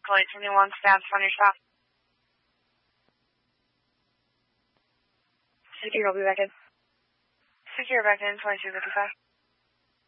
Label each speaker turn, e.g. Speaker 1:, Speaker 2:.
Speaker 1: Flight 21, stabs on your stop.
Speaker 2: Secure, I'll be back in.
Speaker 1: Secure back in, 2255.